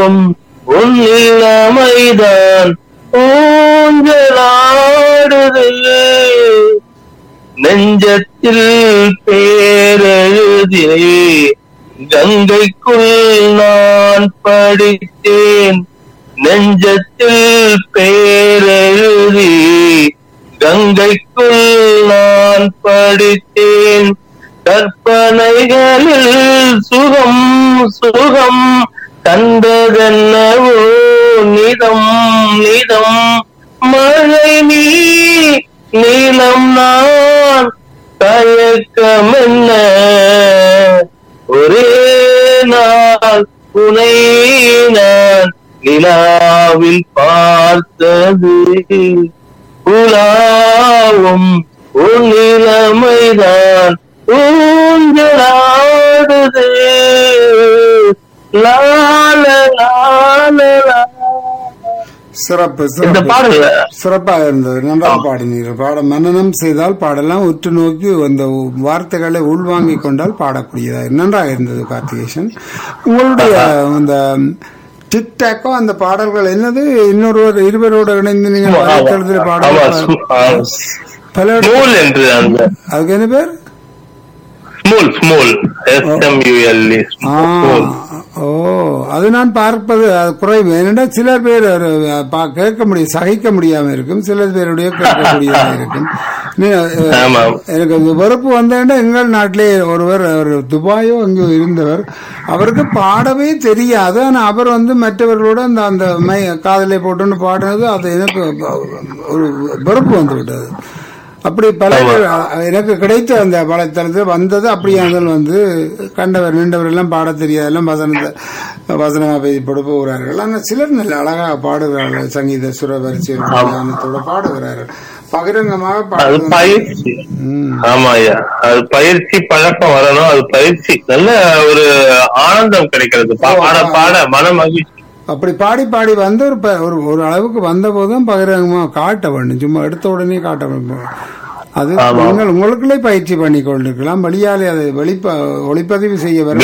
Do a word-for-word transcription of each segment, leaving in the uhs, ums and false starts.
உள்ளம் உன்னிலமைதான் ஊஞ்சலாடுது. நெஞ்சத்தில் பேரெழுதி கங்கைக்குள் நான் படித்தேன். நெஞ்சத்தில் பேரெழுதி கங்கைக்குள் நான் படித்தேன். கற்பனைகளில் சுகம் சுகம் கண்டதென்னவோ நிதம் நிதம். மழை நீ நீளம் நான் தயக்கம் என்ன ஒரே நாள் உனை நான் நிலாவில் பார்த்தது. உலாவும் உன் நிலைமைதான் ஊஞ்சலாடுது. லால லால லா. சிறப்பு இந்த பாடல சிறப்பாக இருந்தது. நன்றாக பாடினீர்கள். பாட மனனம் செய்தால் பாடலாம், உற்று நோக்கி அந்த வார்த்தைகளை உள்வாங்கிக் கொண்டால் பாடக்கூடியதாக நன்றாக இருந்தது. கார்த்திகேசன், உங்களுடைய அந்த டிக்டாக்கோ அந்த பாடல்கள் என்னது? இன்னொருவர் இருவரோட இணைந்து நீங்கள் பாடல் அதுக்கு என்ன பேர்? ஓ, அது நான் பார்ப்பது குறைவு. ஏனென்றா சிலர் பேர் கேட்க முடியும், சகிக்க முடியாம இருக்கும், சிலர் பேருடைய கேட்கக்கூடியதாக இருக்கும். எனக்கு வெறுப்பு வந்தேன்னா எங்கள் நாட்டிலே ஒருவர், அவர் துபாயோ அங்கே இருந்தவர், அவருக்கு பாடவே தெரியாது. ஆனா அவர் வந்து மற்றவர்களோட அந்த அந்த காதலை போட்டுன்னு பாடுறது, அது எனக்கு ஒரு வெறுப்பு வந்து விட்டது. அப்படி பல எனக்கு கிடைத்த அந்த வலைத்தளத்தில் வந்தது. அப்படியாக வந்து கண்டவர் நீண்டவர் எல்லாம் பாட தெரியாதெல்லாம் வசனத்தை வசனமா பேசி போட போகிறார்கள். ஆனால் சிலர் நல்ல அழகாக பாடுகிறார்கள், சங்கீத சுர வரிசையோட பாடுகிறார்கள் பகிரங்கமாக. பயிற்சி, ஆமா ஐயா, அது பயிற்சி பழக்கம் வரணும். அது பயிற்சி நல்ல ஒரு ஆனந்தம் கிடைக்கிறது, பாட பாட மன மகிழ்ச்சி. அப்படி பாடி பாடி வந்து ஒரு ஒரு அளவுக்கு வந்த போதும் பகிரங்கமா காட்ட வேண்டும், சும்மா எடுத்த உடனே காட்ட வேண்டும். அது நீங்கள் உங்களுக்குள்ளே பயிற்சி பண்ணி கொண்டிருக்கலாம். வெளியாலே அதை வெளிப்ப ஒளிப்பதிவு செய்ய வர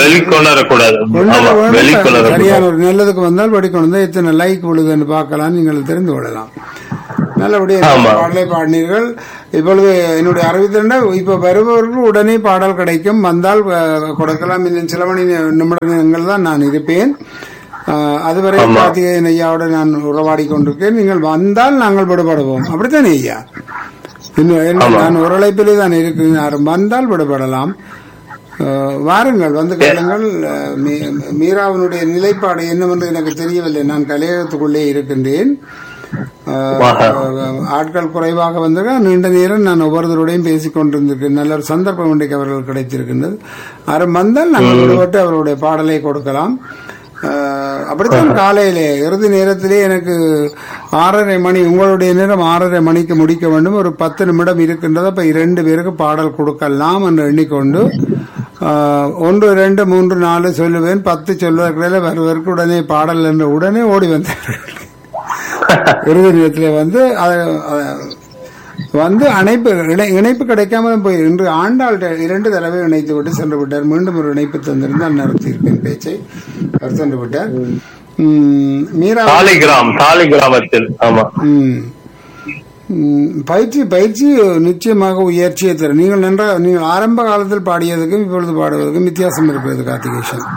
சரியான ஒரு நல்லதுக்கு வந்தால் படிக்கொண்டு எத்தனை லைக் விழுதுன்னு பார்க்கலாம், நீங்கள் தெரிந்து கொள்ளலாம். நல்லபடியாக பாடலை பாடினீர்கள். இப்பொழுது என்னுடைய அறிவித்திருந்தா இப்ப வருபவர்கள் உடனே பாடல் கிடைக்கும், வந்தால் கொடுக்கலாம். இன்னும் சில மணி நிமிடங்கள் தான் நான் இருப்பேன். அதுவரை கார்த்திகேயன் ஐயாவோட நான் உறவாடி கொண்டிருக்கேன். நீங்கள் வந்தால் நாங்கள் விடுபடுவோம். அப்படித்தானே ஐயா? இன்னும் நான் ஒரு அழைப்பிலே தான் இருக்கிறேன். வந்தால் விடுபடலாம். வாருங்கள், வந்து கேளுங்கள். மீராவினுடைய நிலைப்பாடு என்னவென்று எனக்கு தெரியவில்லை. நான் கலையகத்துக்குள்ளே இருக்கின்றேன். ஆட்கள் குறைவாக வந்தா நீண்ட நேரம் நான் ஒவ்வொருத்தருடையும் பேசிக் கொண்டிருந்திருக்கேன். நல்ல ஒரு சந்தர்ப்பம் இன்றைக்கு அவர்கள் கிடைத்திருக்கின்றது. அறம் வந்தால் நாங்கள் விடுபட்டு அவருடைய பாடலை கொடுக்கலாம். அப்படித்தான் காலையிலே இறுதி நேரத்திலே எனக்கு ஆறரை மணி, உங்களுடைய நேரம் ஆறரை மணிக்கு முடிக்க வேண்டும். ஒரு பத்து நிமிடம் இருக்கின்றது. அப்ப இரண்டு பேருக்கு பாடல் கொடுக்கலாம் என்று எண்ணிக்கொண்டு ஒன்று இரண்டு மூன்று நாலு சொல்லுவேன். பத்து சொல்வதற்கிடையில வருவதற்கு உடனே பாடல் என்று உடனே ஓடி வந்தார்கள். இறுதி நேரத்திலே வந்து வந்து அணைப்பு இணைப்பு கிடைக்காம போய் இன்று ஆண்டாள் இரண்டு தடவை இணைத்து விட்டு சென்று விட்டார். மீண்டும் ஒரு இணைப்பு தந்திருந்தால் நடத்தி இருப்பேன் பேச்சை. அவர் சென்று விட்டார். மீரா கிராமத்தில் பயிற்சி பயிற்சி நிச்சயமாக உயர்ச்சியை தரும். நீங்கள் நன்றா நீங்கள் ஆரம்ப காலத்தில் பாடியதுக்கும் இப்பொழுது பாடுவதற்கும் வித்தியாசம் இருக்கிறது கார்த்திகேசன்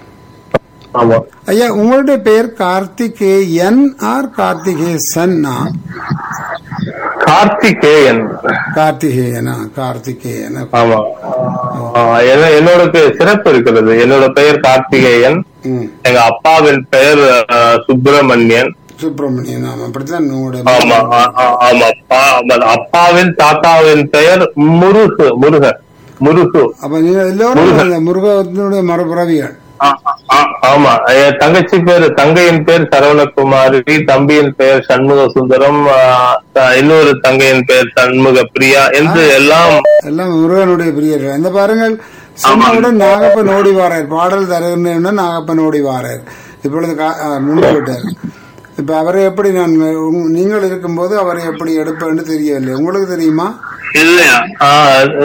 ஐயா. உங்களுடைய பெயர் கார்த்திகேயன் ஆர் கார்த்திகேசன்? கார்த்திகேயன். கார்த்திகேயனா? கார்த்திகேயன். ஆமா, என்னோட சிறப்பு இருக்கிறது. என்னோட பெயர் கார்த்திகேயன், எங்க அப்பாவின் பெயர் சுப்பிரமணியன். சுப்பிரமணியன், அப்படித்தான். ஆமா ஆமா, அப்பாவின் தாத்தாவின் பெயர் முருகு முருகன் முருகு. அப்ப நீங்க எல்லோரும் முருகனுடைய மறுபிறவிகள். ஆமா, என் தங்கச்சி பேர் தங்கையின் பேர் சரவணகுமாரி, தம்பியின் பெயர் சண்முக சுந்தரம், இன்னொரு தங்கையின் பெயர் சண்முக பிரியா என்று எல்லாம் எல்லாம் முருகனுடைய பிரியர்கள். இந்த பாருங்கள், சொன்னவுடன் நாகப்பன் ஓடி வாரார், பாடல் தருகின்ற நாகப்பன் ஓடி வாரார். இப்பொழுது நின்று விட்டார். இப்ப அவரை எப்படி நான் நீங்கள் இருக்கும்போது அவரை எப்படி எடுப்பேன்னு தெரியவில்லை. உங்களுக்கு தெரியுமா? இல்லையா?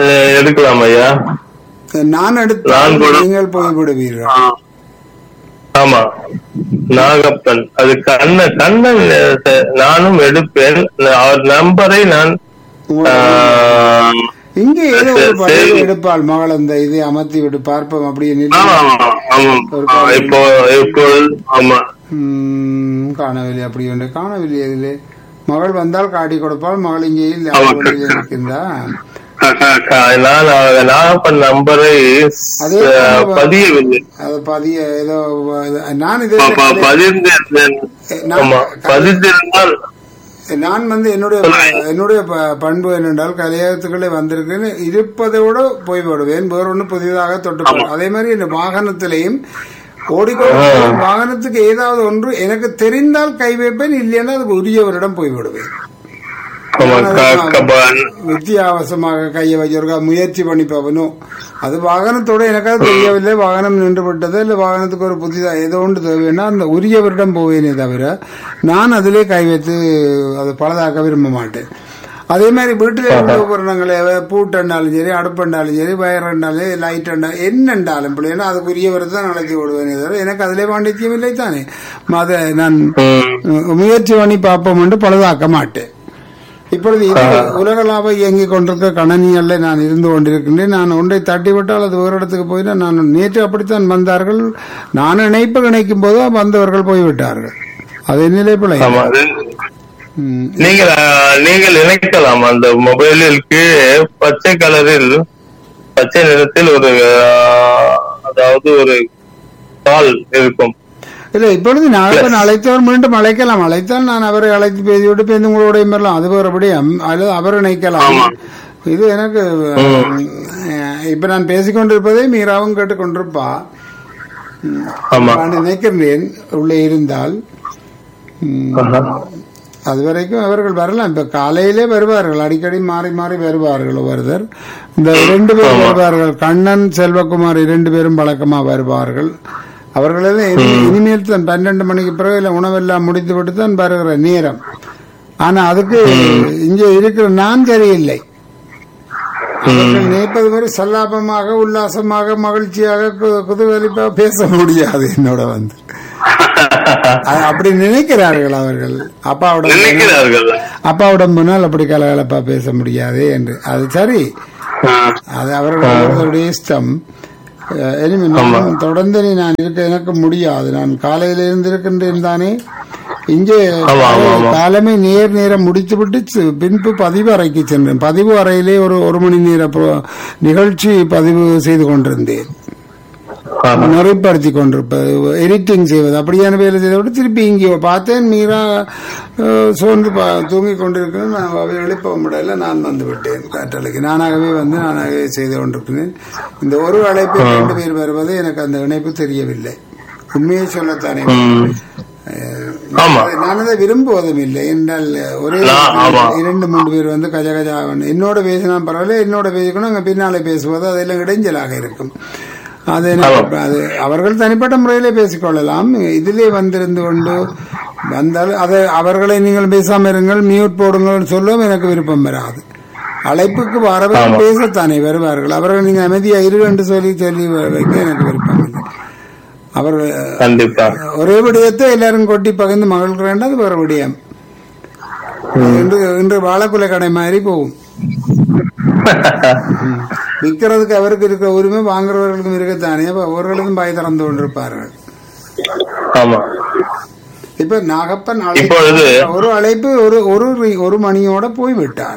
எடுக்கலாம் ஐயா. நான் எடுத்து நீங்கள் போய்விடுவீர்கள். ஆமா, நாகப்பன். அது கண்ண கண்ணன். நானும் எடுப்பேன் அவர் நம்பரை. நான் இங்கே ஏதோ ஒரு படம் எடுப்பாள் மகள், அந்த இதை அமர்த்தி விட்டு பார்ப்போம் அப்படின்னு காணவில்லை. அப்படி ஒன்று காணவில்லை. அதிலே மகள் வந்தால் காட்டி கொடுப்பாள். மகள் இங்கே இருக்கின்றா. நாகப்பன் நம்பரை பதியவில்லை. அது பதிய ஏதோ நான் இது நான் வந்து என்னுடைய என்னுடைய பண்பு என்னென்றால் கலையத்துக்களே வந்திருக்குன்னு இருப்பதோட போய்விடுவேன். வேற ஒன்று புதிதாக தொட்டு. அதே மாதிரி இந்த வாகனத்திலையும் ஓடிக்கொண்டு வாகனத்துக்கு ஏதாவது ஒன்று எனக்கு தெரிந்தால் கை வைப்பேன், இல்லைன்னா அதுக்கு உரியவரிடம் போய்விடுவேன். வித்தியாவசமாக கையை வச்சிருக்கா முயற்சி பண்ணி பார்க்கணும். அது வாகனத்தோட எனக்காவது தெரியவில்லை. வாகனம் நின்று விட்டது, இல்ல வாகனத்துக்கு ஒரு புதிதா ஏதோ ஒன்று தேவைன்னா அந்த உரியவரிடம் போவேனே தவிர நான் அதிலே கை வைத்து அதை பலதாக்க விரும்ப மாட்டேன். அதே மாதிரி வீட்டில் இருந்த உபகரணங்களை பூட்டண்டாலும் சரி, அடுப்பண்டாலும் சரி, வயரண்டாலும் லைட் அண்டாலும் என்னண்டாலும் பிள்ளைன்னா அதுக்கு உரியவரை தான் நடத்தி விடுவேனே தவிர எனக்கு அதிலே பாண்டித்யம் இல்லை தானே. அதை நான் முயற்சி பண்ணி பார்ப்போம் என்று பலதாக்க மாட்டேன். இப்பொழுது உலக லாபம் இயங்கிக் கொண்டிருக்க கணனியல்ல நான் இருந்து கொண்டிருக்கின்றேன். நான் ஒன்றை தட்டிவிட்டால் அது ஒரு இடத்துக்கு போயினா நான் நேற்று அப்படித்தான் வந்தார்கள். நான் இணைப்பு இணைக்கும் போது வந்தவர்கள் போய்விட்டார்கள். அது நிலை பிள்ளை. நீங்கள் நீங்கள் இணைக்கலாம். அந்த மொபைலுக்கு பச்சை கலரில் பச்சை நிறத்தில் ஒரு அதாவது ஒரு கால் இருக்கும். இல்ல இப்பொழுது நாகப்பன் அழைத்தவர் மீண்டும் அழைக்கலாம். அழைத்தால் நான் அவரை அழைத்து பேசிவிட்டு பேருந்து உங்களோட வரலாம். அது வேறுபடியும் அல்லது அவர் இணைக்கலாம். இது எனக்கு இப்ப நான் பேசிக்கொண்டிருப்பதை மீராவும் கேட்டுக்கொண்டிருப்பா. நான் நினைக்கின்றேன் உள்ளே இருந்தால் அதுவரைக்கும் அவர்கள் வரலாம். இப்ப காலையிலே வருவார்கள், அடிக்கடி மாறி மாறி வருவார்கள் ஒவ்வொருத்தர். இந்த இரண்டு பேரும் வருவார்கள், கண்ணன் செல்வகுமார் இரண்டு பேரும் பழக்கமா வருவார்கள். அவர்களெல்லாம் இனிமேல் தான் பன்னெண்டு மணிக்கு பிறகு இல்லை உணவெல்லாம் முடித்து விட்டு தான் வருகிற நேரம். ஆனா அதுக்கு இங்கே இருக்கிற நான் சரியில்லை. நினைப்பது மாதிரி சல்லாபமாக உல்லாசமாக மகிழ்ச்சியாக குதூகலிப்பாக பேச முடியாது என்னோட வந்து. அப்படி நினைக்கிறார்கள் அவர்கள். அப்பாவிடம் அப்பாவிடம் முன்னால் அப்படி கலகலப்பா பேச முடியாது என்று. அது சரி, அது அவர்களுடைய இஷ்டம். தொடர்ந்து நான் இருக்க எனக்கு முடியாது. நான் காலையில இருந்து இருக்கின்றேன் தானே. இங்கே காலமே நேர் நேரம் முடித்து விட்டு பின்பு பதிவு அறைக்கு சென்றேன். பதிவு அறையிலே ஒரு ஒரு மணி நேர நிகழ்ச்சி பதிவு செய்து கொண்டிருந்தேன். நெறிப்படுத்தி கொண்டிருப்பது, எடிட்டிங் செய்வது, அப்படியான வேலை செய்தவிட்டு திருப்பி இங்கே பார்த்தேன். மீரா சோர்ந்து தூங்கிக் கொண்டிருக்கிறேன். நான் எழுப்ப முடியல. நான் வந்து விட்டேன் காற்றலைக்கு. நானாகவே வந்து நானாகவே செய்து கொண்டிருக்கிறேன். இந்த ஒரு அழைப்பில் ரெண்டு பேர் வருவது எனக்கு அந்த இணைப்பு தெரியவில்லை. உண்மையை சொல்லத்தானே. நான் அதை விரும்புவதும் இல்லை என்றால் ஒரே இரண்டு மூன்று பேர் வந்து கஜ கஜா என்னோட பேசினா பரவாயில்ல, என்னோட பேசிக்கணும், அங்க பின்னாலே பேசுவது அதெல்லாம் இடைஞ்சலாக இருக்கும். அது அது அவர்கள் தனிப்பட்ட முறையிலே பேசிக்கொள்ளலாம். இதிலே வந்திருந்து கொண்டு வந்தால் அதை அவர்களை நீங்கள் பேசாம இருங்கள், மியூட் போடுங்கள் சொல்லும் எனக்கு விருப்பம் வராது. அழைப்புக்கு வரவர்கள் பேசத்தானே வருவார்கள். அவர்கள் நீங்க அமைதியா இரு என்று சொல்லி சொல்லி வைக்க எனக்கு விருப்பம் இல்லை. அவர்கள் ஒரே விடயத்தை எல்லாரும் கொட்டி பகிர்ந்து மகிழ்கிறேன். அது வேற விடயம். இன்று இன்று வாழைக்குலை கடை மாதிரி போகும். விற்கிறதுக்கு அவருக்கு இருக்கிற உரிமை வாங்குறவர்களுக்கும் இருக்கத்தானே. அவர்களுக்கும் பாய் திறந்து கொண்டிருப்பார்கள். இப்ப நாகப்பன் ஒரு அழைப்பு ஒரு ஒரு மணியோட போய்விட்டார்.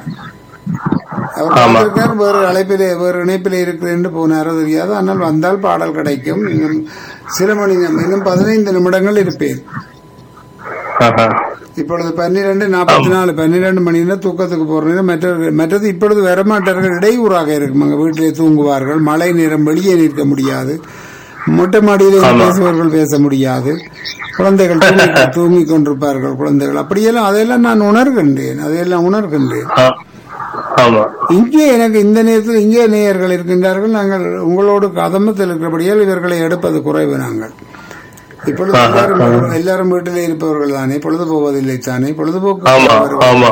அவர் வேறு அழைப்பிலே வேறு இணைப்பிலே இருக்கிறேன் என்று போனாரோ தெரியாது. ஆனால் வந்தால் பாடல் கிடைக்கும். இன்னும் சில மணி இன்னும் பதினைந்து நிமிடங்கள் இருப்பேன். இப்பொழுது பன்னிரண்டு நாற்பத்தி நாலு பன்னிரண்டு மணி நேரம் தூக்கத்துக்கு போற மற்ற மற்றது இப்பொழுது வரமாட்டார்கள். இடையூறாக இருக்கும். அங்க வீட்டிலே தூங்குவார்கள். மழை நேரம் வெளியே நிற்க முடியாது. மொட்டை மாடியிலே பேசுபவர்கள் பேச முடியாது. குழந்தைகள் தூங்கி கொண்டிருப்பார்கள். குழந்தைகள் அப்படியெல்லாம் அதையெல்லாம் நான் உணர்கின்றேன். அதையெல்லாம் உணர்கின்றேன். இங்கே எனக்கு இந்த நேரத்தில் இங்கே நேயர்கள் இருக்கின்றார்கள். நாங்கள் உங்களோடு கதமத்தில் இருக்கிறபடியால் இவர்களை எடுப்பது குறைவு. நாங்கள் இப்பொழுது எல்லாரும் எல்லாரும் வீட்டிலே இருப்பவர்கள் தானே, பொழுது போவதில்லை தானே. பொழுதுபோக்கு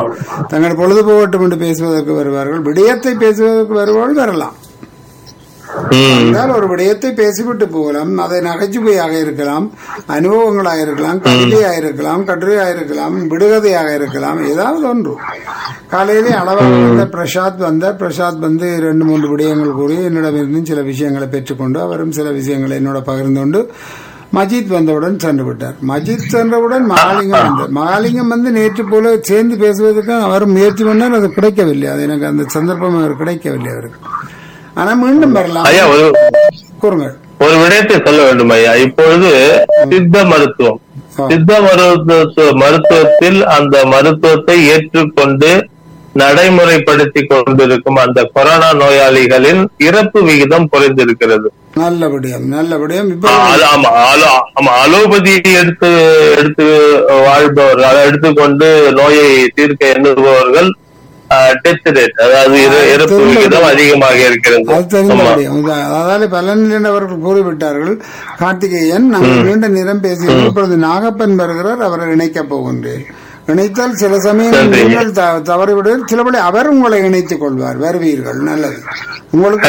தங்கள் பொழுது போகட்டும் என்று பேசுவதற்கு வருவார்கள். விடயத்தை பேசுவதற்கு வருவார்கள் வரலாம். வந்தால் ஒரு விடயத்தை பேசிவிட்டு போகலாம். அதை நகைச்சுவையாக இருக்கலாம், அனுபவங்களாக இருக்கலாம், கவிதையாக இருக்கலாம், கட்டுரையாக இருக்கலாம், விடுகதையாக இருக்கலாம், ஏதாவது ஒன்று. காலையிலே அளவாக வந்த பிரசாத் வந்த பிரசாத் வந்து ரெண்டு மூன்று விடயங்கள் கூறி என்னிடமிருந்து சில விஷயங்களை பெற்றுக்கொண்டு அவரும் சில விஷயங்களை என்னோட பகிர்ந்து கொண்டு மஜித் வந்தவுடன் சென்று விட்டார். மஜித் சென்றவுடன் மகாலிங்கம் வந்தார். மகாலிங்கம் வந்து நேற்று போல சேர்ந்து பேசுவதற்கு அவர் முயற்சி பண்ணார், அது கிடைக்கவில்லை. அது எனக்கு அந்த சந்தர்ப்பம் அவர் கிடைக்கவில்லை அவருக்கு. ஆனா மீண்டும் வரலாம். கூறுங்கள். ஒரு விடயத்தை சொல்ல வேண்டும் ஐயா. இப்பொழுது சித்த மருத்துவம் சித்த மருத்துவ மருத்துவத்தில் அந்த மருத்துவத்தை ஏற்றுக்கொண்டு நடைமுறைப்படுத்தி கொண்டிருக்கும் அந்த கொரோனா நோயாளிகளின் இறப்பு விகிதம் குறைந்திருக்கிறது. நல்லபடியும் நல்லபடியும் அலோபதியை எடுத்து எடுத்து வாழ்பவர்கள், எடுத்துக்கொண்டு நோயை தீர்க்க எண்ணுபவர்கள் டெத் ரேட், அதாவது இறப்பு விகிதம் அதிகமாக இருக்கிறது. அதாவது பலனில் அவர்கள் கூறிவிட்டார்கள். கார்த்திகேயன், நாங்கள் நீண்ட நேரம் பேசினோம். இப்பொழுது நாகப்பன் வருகிறார், அவரை இணைக்கப் போகின்றேன். இணைத்தால் சில சமயம் நீங்கள் தவறிவிடுவீர்கள், சிலபடி அவர் உங்களை இணைத்துக் கொள்வார். வருவீர்கள். நல்லது. உங்களுக்கு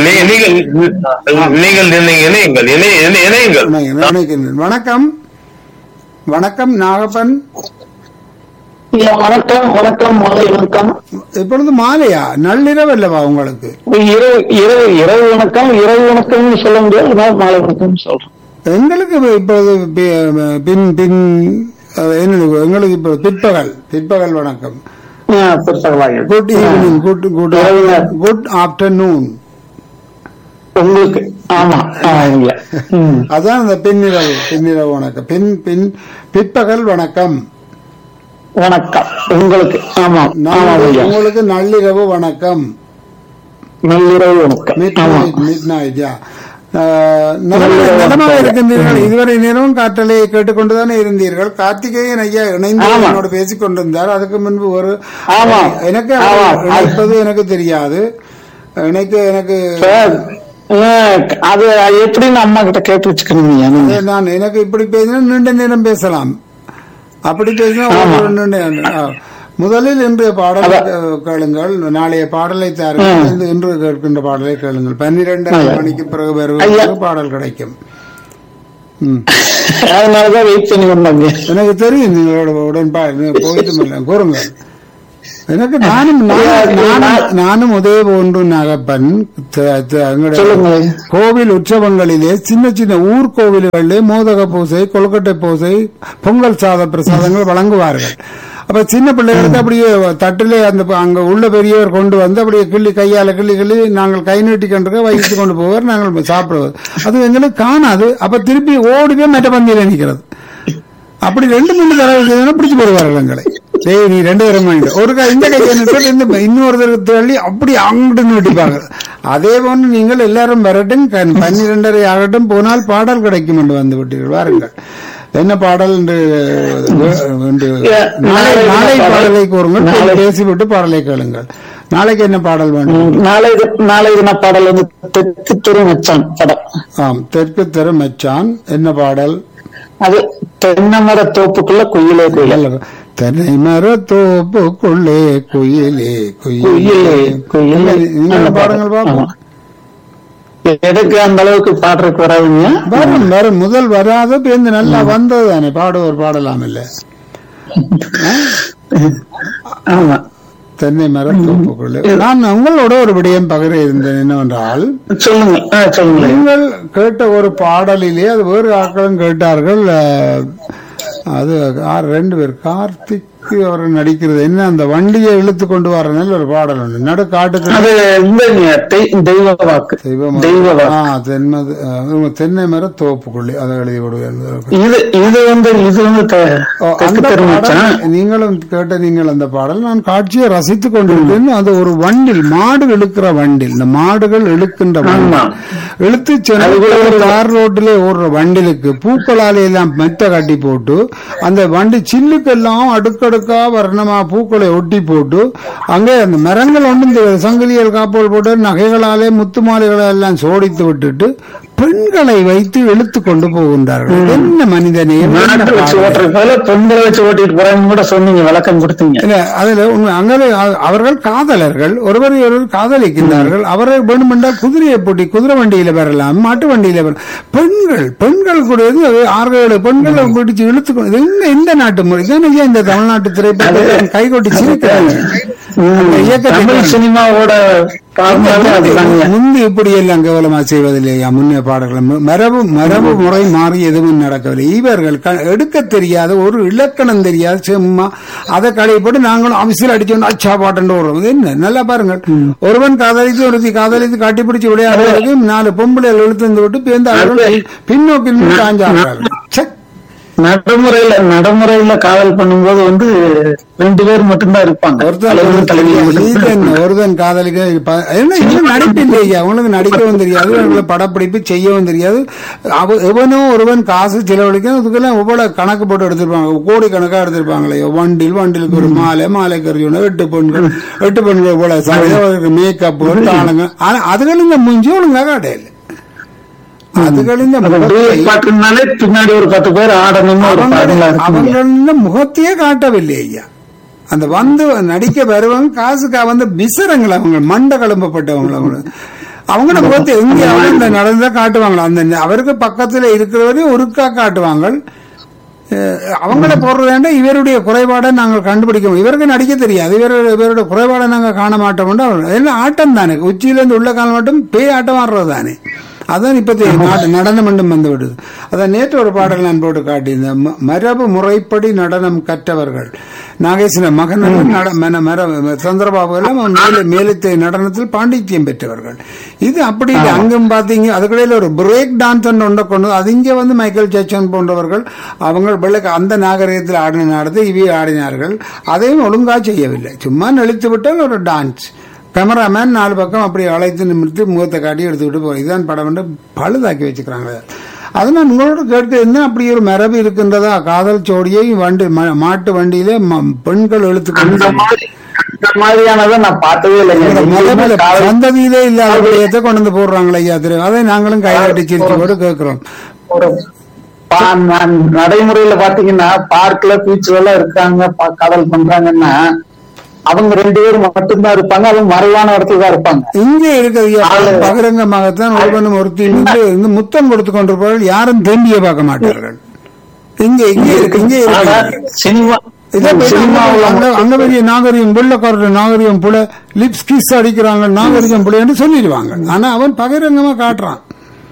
வணக்கம். வணக்கம் நாகப்பன். வணக்கம். வணக்கம். மாலை வணக்கம். இப்பொழுது மாலையா? நள்ளிரவு அல்லவா உங்களுக்கு? இரவு இரவு இரவு வணக்கம். இரவு வணக்கம் சொல்ல முடியாது, மாலை வணக்கம் சொல்றேன். எங்களுக்கு இப்பொழுது பின் பின் எங்களுக்கு இப்ப பிற்பகல் பிற்பகல் வணக்கம். Good evening, good good good afternoon உங்களுக்கு. ஆமா, அதான் அந்த பின்னிரவு பின்னிரவு வணக்கம். பின் பின் பிற்பகல் வணக்கம் வணக்கம் உங்களுக்கு. ஆமா, உங்களுக்கு நள்ளிரவு வணக்கம். நள்ளிரவு வணக்கம். Mid night. நலமாக இருக்கின்றீர்கள். இதுவரை நேரம் காற்றலை கேட்டுக்கொண்டுதானே இருந்தீர்கள். கார்த்திகேயன் ஐயா இணைந்து என்னோட பேசிக் கொண்டிருந்தார். அதுக்கு முன்பு ஒரு எனக்கு இணைப்பது எனக்கு தெரியாது. இணைக்க எனக்கு அது எப்படின்னு அம்மா கிட்ட கேட்டு வச்சுக்கணும். நான் எனக்கு இப்படி பேசினா நீண்ட நேரம் பேசலாம், அப்படி பேசினா முதலில் இன்றைய பாடலை கேளுங்கள், நாளைய பாடலை தாருங்கள். இன்று கேட்கின்ற பாடலை கேளுங்கள். பன்னிரண்டு மணிக்கு பிறகு வருவதற்கு பாடல் கிடைக்கும். அதனாலதான் வெயிட் பண்ணி வந்தாங்க. எனக்கு தெரியும் நீங்களோட உடன்பாடு போயிட்டு கூறுங்கள். எனக்கு நானும் நானும் உதய போன்று நாகப்பன் கோவில் உற்சவங்களிலே சின்ன சின்ன ஊர் கோவில்களிலே மோதக பூசை, கொழுக்கட்டை பூசை, பொங்கல் சாத பிரசாதங்கள் வழங்குவார்கள். அப்ப சின்ன பிள்ளைகளுக்கு அப்படியே தட்டிலே அந்த அங்க உள்ள பெரியவர் கொண்டு வந்து அப்படியே கிள்ளி கையால கிள்ளி கிள்ளி நாங்கள் கை நீட்டி கொண்டு வைத்து கொண்டு போவார், நாங்கள் சாப்பிடுவது. அது எங்களுக்கு காணாது. அப்ப திருப்பி ஓடிவே மெட்ட பந்தியில நிற்கிறது. அப்படி ரெண்டு மூணு தடவை பிடிச்சு போடுவார்கள் எங்களை. டேய் நீ ரெண்டு தரம் ஒரு கை இந்த கையை நிட்டு இன்னொரு தள்ளி அப்படி அங்கிட்டு நிட்டிப்பாங்க. அதே போன்று நீங்கள் எல்லாரும் வரட்டும், பன்னிரெண்டரை ஆகட்டும், போனால் பாடல் கிடைக்கும் என்று வந்து விட்டீர்கள். வாருங்கள். என்ன பாடல் என்று நாளை பாடலை கூறுங்கள். பேசிவிட்டு பாடலை கேளுங்கள். நாளைக்கு என்ன பாடல் வேண்டும்? நாளை நாளை என்ன பாடல் வந்து தெற்கு தெரு மச்சான் படம். ஆம், தெற்கு தெரு மச்சான். என்ன பாடல்? அது தென்னை மர தோப்புக்குள்ள குயிலே குயில். தென்னை மர தோப்புக்குள்ளே குயிலே குயிலே குயிலே. நீங்க பாடங்கள் பார்ப்போம். எதுக்கு அந்த அளவுக்கு பாடுறதுக்கு வராதுங்க? வரும் வரும். முதல் வராத பேருந்து நல்லா வந்தது தானே, பாடுவோர் பாடலாம் இல்ல? ஆமா. தென்னை மரம் தோப்புக்குள்ளே. நான் உங்களோட ஒரு விடயம் பகிர இருந்தேன். என்னவென்றால், நீங்கள் கேட்ட ஒரு பாடலிலே அது வேறு ஆட்களும் கேட்டார்கள். அது ரெண்டு பேர் கார்த்திக் அவர் நடிக்கிறது என்ன, அந்த வண்டியை இழுத்து கொண்டு வரனால ஒரு பாடல் உண்டு. நடு காட்டுக்கு தென்னை மர தோப்புக்குள்ளே அதை எழுதி கொடுவேன். நீங்களும் கேட்ட நீங்கள் அந்த பாடல் நான் காட்சியை ரசித்துக் கொண்டிருக்கேன். அது ஒரு வண்டில் மாடு இழுக்கிற வண்டில், இந்த மாடுகள் இழுக்கின்ற இழுத்து தார் ரோட்டிலே ஓடுற வண்டிலுக்கு பூக்களாலே எல்லாம் மெத்த கட்டி போட்டு அந்த வண்டி சில்லுக்கெல்லாம் அடுக்கடுக்கா வர்ணமா பூக்களை ஒட்டி போட்டு அங்கே அந்த மரங்கள் ஒன்று இந்த சங்கிலியல் காப்போல் போட்டு நகைகளாலே முத்து மாலைகளை எல்லாம் சோடித்து விட்டுட்டு பெண்களை வைத்து இழுத்து கொண்டு போகின்றார்கள். என்ன மனிதனையும் பெண்களை வச்சு ஓட்டிட்டு போறாங்க கூட சொன்னீங்க, விளக்கம் கொடுத்தீங்க. இல்ல அதுல அங்கே அவர்கள் காதலர்கள், ஒருவரை ஒருவர் காதலிக்கின்றார்கள். அவர்கள் வேண்டுமென்றால் குதிரையை பூட்டி குதிரை வண்டியில வரலாம், மாட்டு வண்டியில வரலாம். பெண்கள் பெண்கள் கூட ஆறு ஏழு பெண்களை பிடிச்சு இழுத்து இந்த நாட்டு முறை தான் இந்த தமிழ்நாட்டு திரைப்படத்தை கைகொட்டி சிரிக்கிறாங்க. சினிமாவோட முந்தி இப்படி எல்லாம் கேவலமா செய்வதில்லையா? முன்னே பாடல்கள் மரபு மரபு முறை மாறி எதுவும் நடக்கவில்லை. இவர்கள் எடுக்க தெரியாத ஒரு இலக்கணம் தெரியாது, சும்மா அதை கடைப்பட்டு நாங்களும் அவசியம் அடிச்சோம் அச்சா பாட்டு ஓடுறோம். என்ன நல்லா பாருங்கள், ஒருவன் காதலித்து ஒருத்தி காதலித்து காட்டிப்பிடிச்சு விளையாடுறதுக்கு நாலு பொம்பளை இழுத்து விட்டு பேர்ந்து பின்னோக்கி காஞ்சாடுறார்கள். நடைமுறையில நடைமுறையில காதல் பண்ணும்போது வந்து ரெண்டு பேர் மட்டும்தான் இருப்பாங்க. ஒருத்தன் காதலிக்க நடிப்பில்லையா? அவங்களுக்கு நடிக்கவும் தெரியாது, அவங்களை படப்பிடிப்பு செய்யவும் தெரியாது. எவனோ ஒருவன் காசு செலவழிக்க அதுக்கெல்லாம் எவ்வளவு கணக்கு போட்டு எடுத்திருப்பாங்க, கோடி கணக்கா எடுத்திருப்பாங்களே. வண்டில் வண்டிலுக்கு ஒரு மாலை, மாலைக்கு ஒரு எட்டு பெண்கள் எட்டு பெண்கள் எவ்வளவு மேக்கப் தாளங்க. ஆனா அதுகளும் இந்த முஞ்சி ஒழுங்காக அடையல. பின்னாடி ஒரு பத்து பேர் ஆடணும், அவங்க முகத்தையே காட்டவில்லை ஐயா. அந்த வந்து நடிக்க வருவாங்க, காசுக்கா வந்து விசரங்கள், அவங்க மண்ட கிளம்பப்பட்டவங்க, அவங்க அவங்கள முகத்தை எங்க அவங்க நடந்தா காட்டுவாங்களா? அந்த அவருக்கு பக்கத்துல இருக்கிறவரையும் ஒருக்கா காட்டுவாங்க. அவங்கள போடுறது வேண்டாம். இவருடைய குறைபாடை நாங்கள் கண்டுபிடிக்கணும். இவருக்கு நடிக்க தெரியாது, இவர் இவருடைய குறைபாடை நாங்கள் காண மாட்டோம். என்ன ஆட்டம் தானே, உச்சியிலிருந்து உள்ள காலம் மட்டும் பேய் ஆட்டம் ஆடுறது தானே. அதான் இப்ப நடனம் மட்டும் வந்து விடுது. அதான் நேற்று ஒரு பாடல் நான் போட்டு காட்டியிருந்தேன். மரபு முறைப்படி நடனம் கற்றவர்கள் நாகேஸ்வர மகன் சந்திரபாபு எல்லாம் மேலத்தை நடனத்தில் பாண்டித்யம் பெற்றவர்கள். இது அப்படி அங்கும் பாத்தீங்க. அதுக்கிடையில ஒரு பிரேக் டான்ஸ் ஒன்றை கொண்டு அது இங்கே வந்து மைக்கேல் ஜாக்சன் போன்றவர்கள் அவங்க வெள்ளக்கு அந்த நாகரிகத்தில் ஆடின நடந்து இவை ஆடினார்கள். அதையும் ஒழுங்கா செய்யவில்லை, சும்மா நெளித்து விட்டால் ஒரு டான்ஸ். கேமராமேன் நாலு பக்கம் அப்படி அழைத்து நிமிர்த்து முகத்தை காட்டி எடுத்துக்கிட்டு போய் இதுதான் படம் வந்து பழுதாக்கி வச்சுக்கிறாங்க. அது நான் உங்களோட கேட்க என்ன அப்படி ஒரு மரபு இருக்கின்றதா? காதல் ஜோடியை வண்டி மாட்டு வண்டியில பெண்கள் இழுத்துக்கொண்டு நான் பார்த்ததே இல்லை. சந்ததியிலே இல்லாத கொண்டு வந்து போடுறாங்களே ஐயா, அதை நாங்களும் கைகாட்டி சிரிச்சு கூட கேட்கிறோம். நடைமுறையில பாத்தீங்கன்னா பார்க்ல பீச்சுல எல்லாம் இருக்காங்க, காதல் பண்றாங்கன்னா அவங்க ரெண்டு பேரும் மட்டும்தான் இருப்பாங்க, அவங்க மறைவான இடத்துல தான் இருப்பாங்க. இங்கே இருக்கிற பகிரங்கமாகத்தான் ஒருவனும் ஒருத்தி முத்தம் கொடுத்து கொண்டிருப்பார்கள், யாரும் தேம்பிய பார்க்க மாட்டார்கள். இங்கே இங்கே இருக்கு இங்கே சினிமா அங்க பெரிய நாகரிகம், வெள்ளக்காரர் நாகரிகம் புல லிப்ஸ் கிஸ் அடிக்கிறாங்க, நாகரிகம் புல என்று சொல்லிடுவாங்க. ஆனா அவன் பகிரங்கமா காட்டுறான்.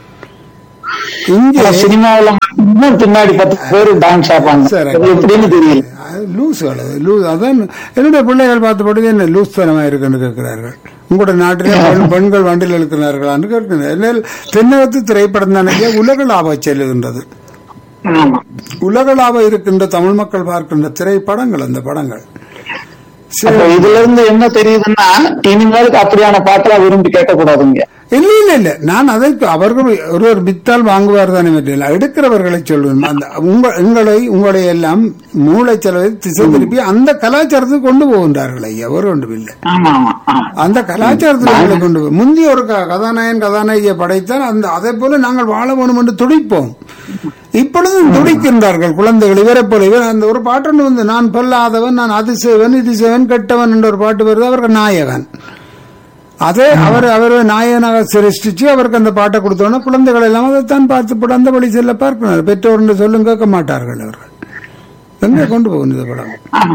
இங்க சினிமாவில பின்னாடி பத்து பேர் டான்ஸ் ஆடுறாங்க, தெரியல. லூஸ் லூஸ் அதான் என்னுடைய பிள்ளைகள் பார்த்தபடி என்ன லூஸ் தனமா இருக்குன்னு கேட்கிறார்கள். உங்களோட நாட்டிலே பெண்கள் வண்டியில் இருக்கிறார்களான்னு கேட்கிறார்கள். தென்னகத்து திரைப்படம் தானே உலக லாபம் செல்லுகின்றது. உலக லாபம் இருக்கின்ற தமிழ் மக்கள் பார்க்கின்ற திரைப்படங்கள் அந்த படங்கள். இதுல இருந்து என்ன தெரியுதுன்னா இனிமேல் அப்படியான பாட்டெல்லாம் விரும்பி கேட்கக்கூடாதுங்க. இல்ல இல்ல இல்ல நான் அதை அவர்கள் ஒருவர் வித்தால் வாங்குவார் தானே, எடுக்கிறவர்களை சொல்லுவேன். அந்த உங்க எங்களை உங்களை எல்லாம் மூளை செலவை திசை திருப்பி அந்த கலாச்சாரத்துக்கு கொண்டு போகின்றார்கள் ஐயா, ஒரு ஒன்றும் இல்லை. அந்த கலாச்சாரத்துக்கு கொண்டு போய் முந்தைய ஒரு கதாநாயகன் கதாநாயகியை படைத்தால் அந்த அதை போல நாங்கள் வாழ வேணும் என்று துடிப்போம். இப்பொழுதும் துடிக்கின்றார்கள் குழந்தைகள். இவரை போல இவர் அந்த ஒரு பாட்டு வந்து நான் பொல்லாதவன், நான் அது செய்வன் இது செய்வன் கெட்டவன் என்ற ஒரு பாட்டு வருது. அவருக்கு நாயகன் அதே அவர் அவர் நாயகனாக சிருஷ்டிச்சு அவருக்கு அந்த பாட்டை கொடுத்தோன்னா குழந்தைகள் எல்லாம் அதைத்தான் பார்த்து போட்டு அந்த வழி செல்ல பார்க்கிறார். பெற்றோர் சொல்லும் கேட்க மாட்டார்கள். அவர்கள் எங்க கொண்டு போகும் இந்த படம்?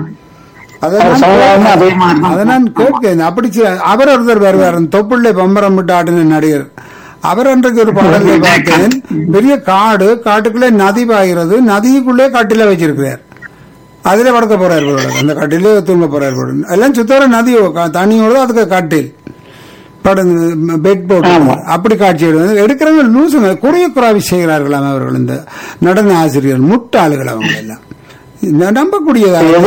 அதை நான் கேட்கிறேன். அப்படி அவர் ஒருத்தர் வருவார், தொப்புள்ளை பம்பரம் விட்டு ஆடின நடிகர். அவர் அன்றைக்கு ஒரு பாடலை பார்த்தேன். பெரிய காடு, காட்டுக்குள்ளே நதி பாய்கிறது, நதிக்குள்ளே கட்டில வச்சிருக்கிறார். அதுல படுக்க போறாரு, அந்த கட்டிலே தூங்க போறாரு. எல்லாம் சுத்தவர நதி தண்ணியோட அதுக்கு கட்டில் பெட் போட்டு அப்படி காட்சி எடுக்கிறவங்க லூசுங்க. கொரியோகிராஃபி செய்கிறார்களாம் அவர்கள், இந்த நடன ஆசிரியர்கள் முட்டாளுகள் அவங்க எல்லாம் நம்பக்கூடியதாக.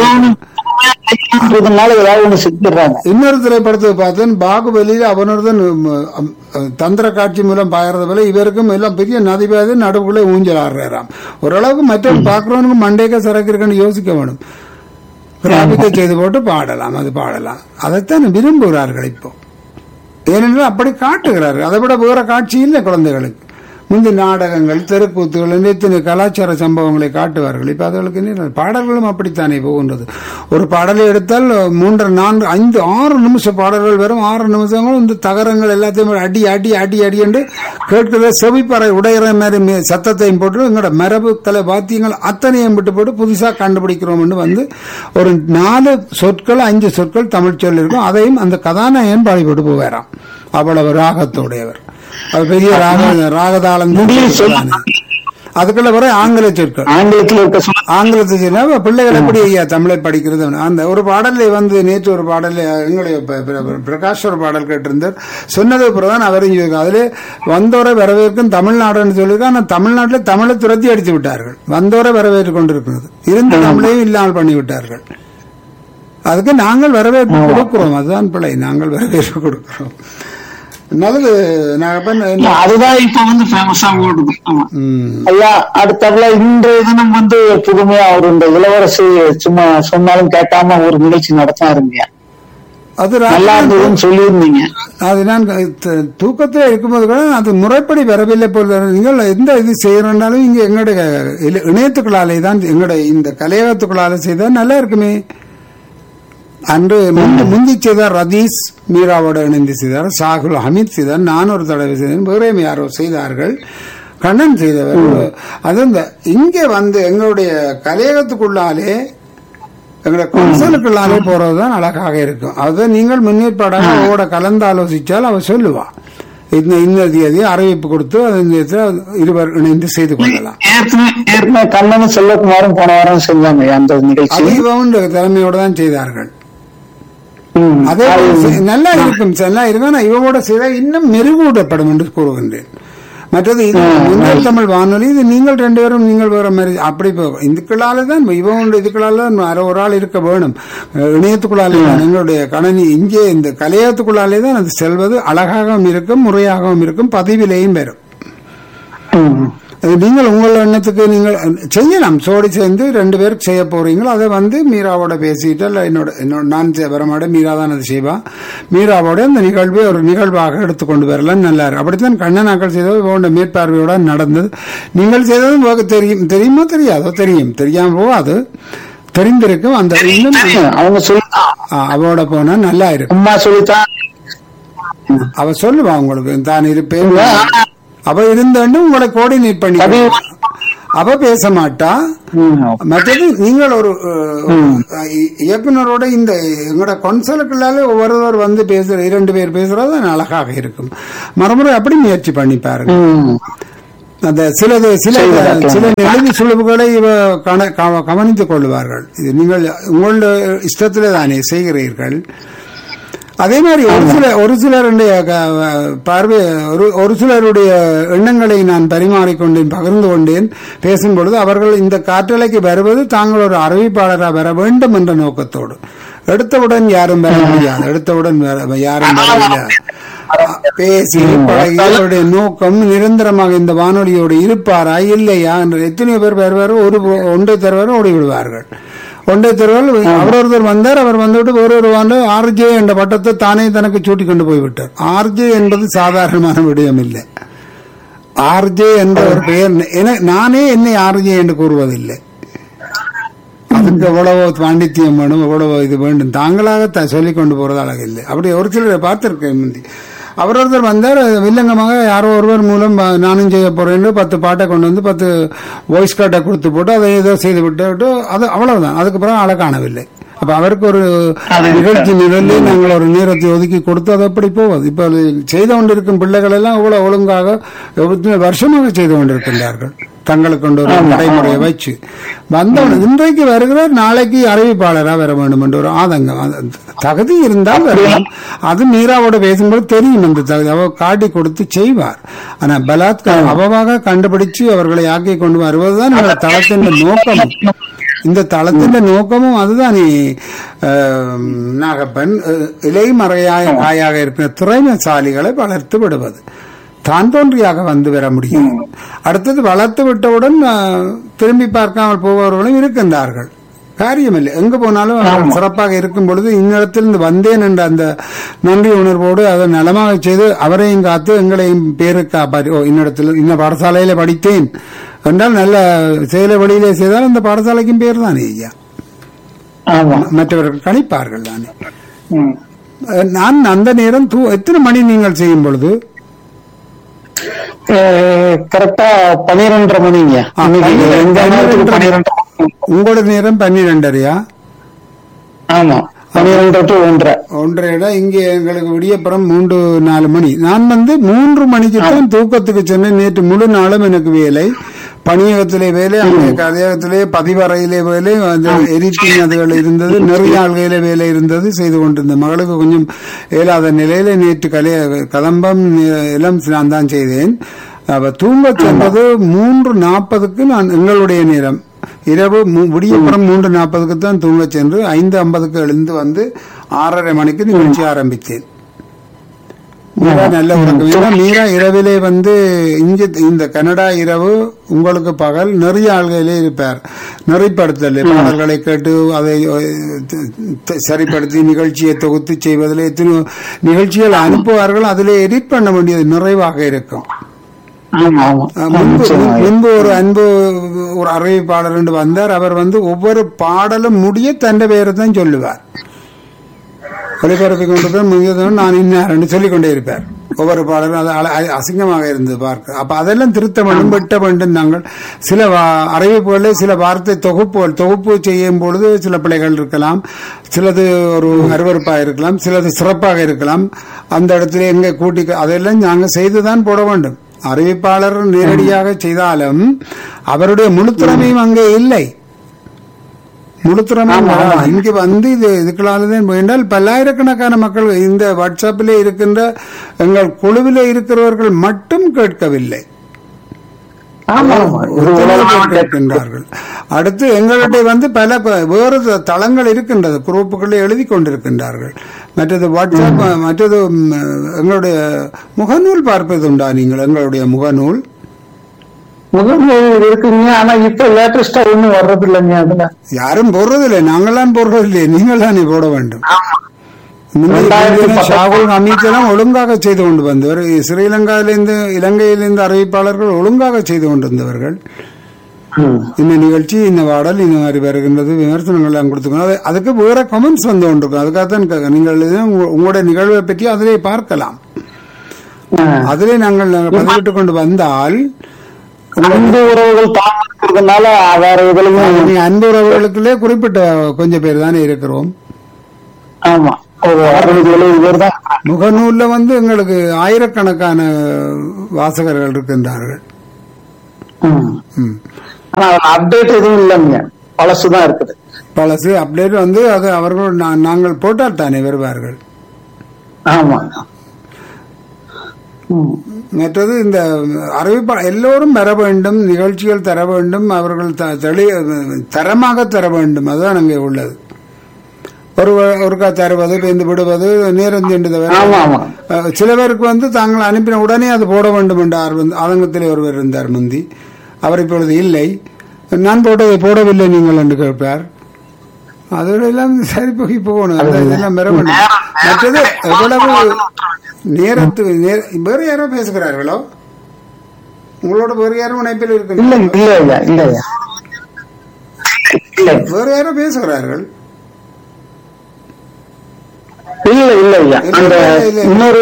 இன்னொரு திரைப்படத்தை பார்த்தேன், பாகுபலியில் அவனொருத்தன் தந்திர காட்சி மூலம் பாயறது போல இவருக்கும் எல்லாம் பெரிய நதி பாய்து நடுவுக்குள்ளே ஊஞ்சல் ஆடுறாராம். ஓரளவுக்கு மற்றவங்க பாக்குறவனுக்கு மண்டைக்க சரக்கு இருக்குன்னு யோசிக்க வேணும். கிராபிக்கை செய்து போட்டு பாடலாம், அது பாடலாம். அதைத்தான் விரும்புகிறார்கள் இப்போ. ஏனென்றால் அப்படி காட்டுகிறார்கள். அதை விட வேற காட்சி இல்லை குழந்தைகளுக்கு. முந்தி நாடகங்கள், தெருக்கூத்துகள், எத்தனை கலாச்சார சம்பவங்களை காட்டுவார்கள். இப்ப அதுகளுக்கு என்ன பாடல்களும் அப்படித்தானே போகின்றது. ஒரு பாடலை எடுத்தால் மூன்று நான்கு ஐந்து ஆறு நிமிஷ பாடல்கள் வரும். ஆறு நிமிஷங்களும் இந்த தகரங்கள் எல்லாத்தையும் அடி அடி அடி அடி என்று கேட்கிற செவிப்பறை உடையிற மாதிரி சத்தத்தையும் போட்டு எங்களோட மரபு கலை வாத்தியங்கள் அத்தனையும் விட்டு போட்டு புதுசா கண்டுபிடிக்கிறோம் என்று வந்து ஒரு நாலு சொற்கள் அஞ்சு சொற்கள் தமிழ் சொல் இருக்கும். அதையும் அந்த கதாநாயகன் பாடிப்பட்டு போவாராம். அவ்வளவு ராகத்தோடையவர். அது பெரிய ராக ராகதாளம். அதுக்குள்ள வர ஆங்கில சொற்கள், ஆங்கிலத்தில் ஆங்கிலத்தை சொன்னா பிள்ளைகள் எப்படி ஐயா தமிழை படிக்கிறது. அந்த ஒரு பாடலை வந்து நேற்று ஒரு பாடல் எங்களுடைய பிரகாஷ் ஒரு பாடல் கேட்டிருந்தார். சொன்னது பிறதான் அவரையும் அதிலே வந்தோரை வரவேற்கும் தமிழ்நாடுன்னு சொல்லியிருக்கா. ஆனால் தமிழ்நாட்டில் தமிழை துரத்தி அடித்து விட்டார்கள். வந்தோரை வரவேற்று கொண்டிருக்கிறது இருந்த தமிழையும் இல்லாமல் பண்ணிவிட்டார்கள். அதுக்கு நாங்கள் வரவேற்பு கொடுக்கிறோம். அதுதான் பிள்ளை, நாங்கள் வரவேற்பு கொடுக்கிறோம். நல்லது. அதுதான் இப்ப வந்து ஃபேமஸா ஓடுது. ஐயா அடுத்ததுல இன்றைய தினம் வந்து புதுமையா அவர் இந்த இளவரசி சும்மா சொன்னாலும் கேட்காம ஒரு நிகழ்ச்சி நடத்தாருங்க. அது நல்லா இருந்ததுன்னு சொல்லியிருந்தீங்க. அது நான் தூக்கத்துல இருக்கும்போது கூட அது முறைப்படி வரவில்லை போல. நீங்கள் எந்த இது செய்யறோம்னாலும் இங்க எங்களுடைய இணையத்துக்குள்ளாலே தான், எங்களுடைய இந்த கலையகத்துக்குள்ளால செய்தா நல்லா இருக்குமே. அன்று முந்தி செய்தார் ரதீஸ் மீராவோட இணைந்து செய்தார், சாகுல் ஹமீத் செய்தார், நான் ஒரு தடவை செய்தேன், வேற யாரோ செய்தார்கள், கண்ணன் செய்தவர். அது இந்த இங்கே வந்து எங்களுடைய கலையகத்துக்குள்ளாலே எங்களுடைய கொன்சலுக்குள்ளாலே போறதுதான் அழகாக இருக்கும். அதை நீங்கள் முன்னேற்பாடாக அவரோட கலந்து ஆலோசிச்சால் அவர் சொல்லுவா. இந்த இந்த தேதி அறிவிப்பு கொடுத்து இருவர் இணைந்து செய்து கொள்ளலாம். கண்ணனும் செல்வகுமாரும் போன வாரம் செஞ்சாங்க அந்த நிகழ்ச்சி. அதிகம் திறமையோடு தான் செய்தார்கள். அதே நல்லா இருக்கும், நல்லா இருக்கும். இவங்களோட செய்த இன்னும் மெருகூட்டப்படும் என்று கூறுகின்றேன். மற்றது இது முன்னாள் தமிழ் வானொலி, இது நீங்கள் ரெண்டு பேரும் நீங்கள் வேற மாதிரி அப்படி போகும். இதுக்குள்ளால தான் இவங்க இதுக்குள்ளால தான் ஒரு ஆள் இருக்க வேணும். இணையத்துக்குள்ளாலே தான் எங்களுடைய கணனி இங்கே இந்த கலையத்துக்குள்ளாலே தான் அது செல்வது அழகாகவும் இருக்கும், முறையாகவும் இருக்கும், பதிவிலையும் வரும். நீங்கள் உங்கள் எண்ணத்துக்கு நீங்கள் செய்யலாம். சோடி சேர்ந்து ரெண்டு பேருக்கு செய்ய போறீங்களோ அதை வந்து மீராவோட பேசிட்டு என்னோட என்னோட நான் வரமாட மீரா தான் அது செய்வா. மீராவோட அந்த நிகழ்வை ஒரு நிகழ்வாக எடுத்துக்கொண்டு வரலாம். நல்லா இருக்கு. அப்படித்தான் கண்ணனாக்கள் செய்தது உங்களோட மேற்பார்வையோட நடந்தது. நீங்கள் செய்ததும் தெரியும், தெரியுமோ தெரியாதோ தெரியும், தெரியாம போகாது, தெரிந்திருக்கும். அந்த அவங்க சொல்லி அவளோட போனா நல்லா இருக்கும். அம்மா சொல்லித்தான் அவ சொல்லுவா உங்களுக்கு தான் இருப்பேன். அவ இருந்தாண்டு உங்களை கோஆர்டினேட் பண்ணி அவ பேச மாட்டா. மற்றது நீங்கள் ஒரு இயக்குனரோட இந்த எங்களோட கொன்சலுக்குள்ளாலே ஒவ்வொருவர் வந்து பேசுற இரண்டு பேர் பேசுறது அழகாக இருக்கும். மறுமுறை அப்படி முயற்சி பண்ணி பாருங்க. அந்த சிலது சில சில எழுதி சுழுவுகளை இவ கவனித்துக் கொள்வார்கள். இது நீங்கள் உங்களுடைய இஷ்டத்திலே தானே செய்கிறீர்கள். அதே மாதிரி ஒரு சில ஒரு சிலருடைய பார்வை ஒரு சிலருடைய எண்ணங்களை நான் பரிமாறிக்கொண்டேன், பகிர்ந்து கொண்டேன். பேசும்பொழுது அவர்கள் இந்த காற்றலைக்கு வருவது தாங்கள் ஒரு அறிவிப்பாளராக வர வேண்டும் என்ற நோக்கத்தோடு. எடுத்தவுடன் யாரும் வர முடியாது, எடுத்தவுடன் யாரும் வர முடியாது. பேசி பழகி அவருடைய நோக்கம் நிரந்தரமாக இந்த வானொலியோடு இருப்பாரா இல்லையா என்று எத்தனையோ பேர் வருவார், ஒரு ஒன்றை தருவார் ஓடி விடுவார்கள். ஒன்றை தருவார். அவரொருத்தர் வந்தார், அவர் வந்துவிட்டு வேறொரு ஆண்டு ஆர்ஜே என்ற பட்டத்தை தானே தனக்கு சூட்டி கொண்டு போய்விட்டார். ஆர்ஜே என்பது சாதாரணமான விடயம் இல்லை. ஆர்ஜே என்ற ஒரு பெயர் நானே என்னை ஆர்ஜே என்று கூறுவதில்லை. அதுக்கு எவ்வளவோ பாண்டித்யம் வேணும், எவ்வளவோ இது வேண்டும், தாங்களாக சொல்லிக் கொண்டு போறது அழகு இல்லை. அப்படி ஒரு சிலரை பார்த்திருக்கேன் முந்தி. அவரொருத்தர் வந்தார், வில்லங்கமாக யாரோ ஒருவர் மூலம் நானும் செய்ய போறேன்னு பத்து பாட்டை கொண்டு வந்து பத்து வாய்ஸ் கார்டை கொடுத்து போட்டு அதை ஏதோ செய்து விட்டு அது அவ்வளவுதான். அதுக்கப்புறம் ஆளை காணவில்லை. அப்ப அவருக்கு ஒரு நிகழ்ச்சி நிகழ்ச்சி நாங்கள் ஒரு நேரத்தை ஒதுக்கி கொடுத்து அது எப்படி போவது. இப்ப செய்து கொண்டிருக்கும் பிள்ளைகள் எல்லாம் இவ்வளவு ஒழுங்காக வருஷமாக செய்து கொண்டிருக்கின்றார்கள். தங்களுக்கு கொண்டு ஒரு நடைமுறையை வச்சு வந்தவன் இன்றைக்கு வருகிறார், நாளைக்கு அறிவிப்பாளராக வர வேண்டும் என்ற ஒரு ஆதங்கம். தகுதி இருந்தால் வரலாம். அது மீராவோட பேசும்போது தெரியும் அந்த தகுதி அவ காட்டி கொடுத்து செய்வார். ஆனா பலாத்காரம் அவவாக கண்டுபிடிச்சு அவர்களை ஆக்கி கொண்டு வருவதுதான் இந்த தளத்தின் நோக்கம். இந்த தளத்தின் நோக்கமும் அதுதான். நாகப்பன் இலைமறையாய காயாக இருக்கிற திறமைசாலிகளை வளர்த்து விடுவது, தான் தோன்றியாக வந்து வர முடியும். அடுத்தது வளர்த்து விட்டவுடன் திரும்பி பார்க்காமல் போபவர்களும் இருக்கின்றார்கள். காரியம் இல்லை. எங்க போனாலும் சிறப்பாக இருக்கும் பொழுது இந்நிலத்திலிருந்து வந்தேன் என்ற அந்த நன்றி உணர்வோடு அதை நலமாக செய்து அவரையும் காத்து எங்களையும் பேரு காப்பாற்றி, ஓ இன்னிடத்தில் இந்த பாடசாலையில படித்தேன் என்றால் நல்ல செயல வழியிலே செய்தால் அந்த பாடசாலைக்கும் பேர் தானே ஐயா. மற்றவர்கள் கணிப்பார்கள் தானே. நான் அந்த நேரம் எத்தனை மணி நீங்கள் செய்யும் பொழுது? கரெக்டா பன்னிரெண்டரை மணிங்க. உங்களோட நேரம் பன்னிரெண்டரையா? ஆமா, பன்னிரெண்டு டு ஒன்றரை ஒன்றரை இடம். இங்கே எங்களுக்கு விடியப்புறம் மூன்று நாலு மணி. நான் வந்து மூன்று மணிக்கு தான் தூக்கத்துக்கு சென்றேன். நேற்று முழு நாளும் எனக்கு வேலை, பணியகத்திலே வேலை, அங்கே கதையகத்திலே பதிவறையிலே வேலை, எரிட்டிங் அதுகள் இருந்தது, நிறைய ஆள்கையில வேலை இருந்தது, செய்து கொண்டிருந்த மகளுக்கு கொஞ்சம் இயலாத நிலையில நேற்று கலைய கதம்பம் எல்லாம் நான் தான் செய்தேன். அவ தூங்க சென்றது மூன்று நாற்பதுக்கு நான் எங்களுடைய நேரம் இரவு விடியப்புறம் மூன்று நாற்பதுக்கு தான் தூங்க சென்று ஐந்து ஐம்பதுக்கு எழுந்து வந்து ஆறரை மணிக்கு நிகழ்ச்சி ஆரம்பித்தேன். நல்ல உறக்கம். மீரா இரவிலே வந்து இங்க இந்த கனடா இரவு உங்களுக்கு பகல் நிறைய ஆள்களே இருப்பார். நெறிப்படுத்தல் பாடல்களை கேட்டு அதை சரிப்படுத்தி நிகழ்ச்சியை தொகுத்து செய்வதில் எத்தனை நிகழ்ச்சிகள் அனுப்புவார்கள். அதிலே எடிட் பண்ண வேண்டியது நிறைவாக இருக்கும். முன்பு ஒரு அன்பு ஒரு அறிவிப்பாளர் என்று வந்தார். அவர் வந்து ஒவ்வொரு பாடலும் முடிய தன் பெயரை தான் சொல்லுவார். ஒளிபரப்பி கொண்டு நான் இன்னார் சொல்லிக் கொண்டே இருப்பார். ஒவ்வொரு பாடலும் அது அசிங்கமாக இருந்தது பார்க்க. அப்ப அதெல்லாம் திருத்த வேண்டும், வெட்ட வேண்டும். நாங்கள் சில அறிவிப்புகளே சில வார்த்தை தொகுப்புகள் தொகுப்பு செய்யும் பொழுது சில பிழைகள் இருக்கலாம், சிலது ஒரு அருவறுப்பாக இருக்கலாம், சிலது சிறப்பாக இருக்கலாம். அந்த இடத்துல எங்க கூட்டி அதெல்லாம் நாங்கள் செய்துதான் போட வேண்டும். அறிவிப்பாளர் நேரடியாக செய்தாலும் அவருடைய முழுத்திறமையும் அங்கே இல்லை. முழுத்திறமையும் இங்கு வந்து இது இதுக்களால்தான் வேண்டால் பல்லாயிரக்கணக்கான மக்கள் இந்த வாட்ஸ்அப்பிலே இருக்கின்ற எங்கள் குழுவிலே இருக்கிறவர்கள் மட்டும் கேட்கவில்லை, கேட்கின்றார்கள். அடுத்து எங்களுடைய வந்து பல வேறு தளங்கள் இருக்கின்றது, குரூப்புகளை எழுதி கொண்டிருக்கின்றார்கள். மற்றது வாட்ஸ்அப், மற்றது எங்களுடைய முகநூல் பார்ப்பது உண்டா நீங்கள்? எங்களுடைய முகநூல் முகநூல் இருக்குங்க, ஆனா இப்ப லேட்டஸ்டா ஒண்ணும் வர்றது இல்லைங்க. அதுல யாரும் போடுறது இல்லை, நாங்களாம் போடுறது இல்லையே, நீங்கள் தானே போட வேண்டும். ஷாகுல் ஹமீத் எல்லாம் ஒழுங்காக செய்து கொண்டு வந்தவர். ஸ்ரீலங்காவிலிருந்து இலங்கையிலிருந்து அறிவிப்பாளர்கள் ஒழுங்காக செய்து கொண்டிருந்தவர்கள். இந்த நிகழ்ச்சி இந்த பாடல் இந்த மாதிரி வருகின்றது, விமர்சனங்கள் எல்லாம் கொடுத்துக்கணும். அதுக்கு வேற கமெண்ட்ஸ் வந்து கொண்டிருக்கும். அதுக்காகத்தான் நீங்கள் உங்களுடைய நிகழ்வை பற்றி அதிலே பார்க்கலாம். அதிலே நாங்கள் பதிவிட்டுக் கொண்டு வந்தால் அன்பு உறவுகள் அன்பு உறவுகளுக்குள்ளே குறிப்பிட்ட கொஞ்சம் பேர் தானே இருக்கிறோம். ஆமா, முகநூல்ல வந்து எங்களுக்கு ஆயிரக்கணக்கான வாசகர்கள் இருக்கின்றார்கள். அப்டேட் எதுவும் இல்லைங்க, பழசுதான் இருக்குது. பழசு அப்டேட் வந்து அது அவர்கள் நாங்கள் போட்டால் தானே வருவார்கள். ஆமா. மற்றது இந்த அறிவிப்பா எல்லோரும் வர வேண்டும், நிகழ்ச்சிகள் தர வேண்டும், அவர்கள் தரமாக தர வேண்டும். அதுதான் அங்கே உள்ளது. ஒரு ஒருக்கா தருவது பேந்து விடுவது நேரம் சென்றது. சில பேருக்கு வந்து தாங்கள் அனுப்பின உடனே அது போட வேண்டும் என்ற ஆதங்கத்திலே ஒருவர் இருந்தார் முந்தி. அவர் இப்பொழுது இல்லை. நான் போட்டதை போடவில்லை நீங்கள் என்று கேட்பார். அதோட எல்லாம் சரி போய் போகணும். இதெல்லாம் பெற வேண்டும். மற்றது எவ்வளவு நேரத்துக்கு வேறு யாரோ பேசுகிறார்களோ? உங்களோட வேறு யாரும் இணைப்பில் இருக்கு? வேறு யாரோ பேசுகிறார்கள்? இல்ல இல்ல இன்னொரு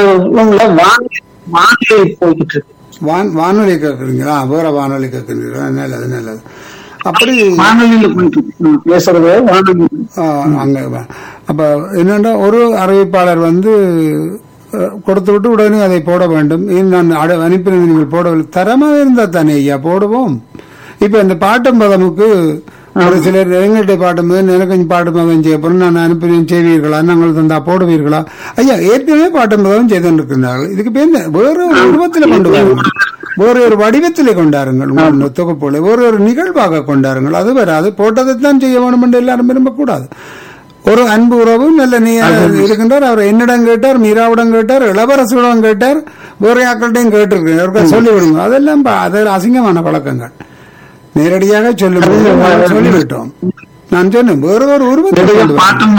வானொலி கேக்குறீங்களா? வேற வானொலி கேக்குறீங்களா? நல்லது நல்லது. அப்படி பேசுறது அங்க அப்ப என்னன்னா ஒரு அறிவிப்பாளர் வந்து கொடுத்து விட்டு உடனே அதை போட வேண்டும். நான் அனுப்பினது நீங்கள் போடவில்லை. தரமாக இருந்தா தானே ஐயா போடுவோம். இப்ப இந்த பாட்டும் பதமுக்கு ஒரு சிலர் எங்கள்கிட்ட பாட்டும் எனக்கு பாட்டு பதம் செய்யப்படும் நான் அனுப்பினேன் செய்வீர்களா, நாங்கள் தந்தா போடுவீர்களா? ஐயா ஏற்கனவே பாட்டும் பதம் செய்து கொண்டிருக்கிறார்கள். இதுக்கு பேர் வேற ஒரு உருவத்தில் கொண்டு வாருங்கள், வேறு ஒரு வடிவத்திலே கொண்டாருங்கள், தொகுப்போல வேறு ஒரு நிகழ்வாக கொண்டாருங்கள். அது வராது. போட்டதைத்தான் செய்ய வேணும் என்று எல்லாரும் விரும்பக்கூடாது. ஒரு அன்பு உறவு நல்ல இருக்கின்றார். அவர் என்னிடம் கேட்டார், மீராவிடம் கேட்டார், இளவரசியிடம் கேட்டார், வேற யாக்கள்கிட்டையும் கேட்டிருக்கிறார். சொல்லிவிடுங்க. அதெல்லாம் அதெல்லாம் அசிங்கமான பழக்கங்கள். நேரடியாக சொல்லும்போது சொல்லிவிட்டோம். நான் சொன்னேன் வேற ஒரு உருவத்தில்